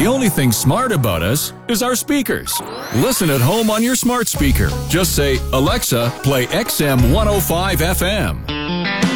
only thing smart about us is our speakers. Listen at home on your smart speaker. Just say, Alexa, play XM 105 FM.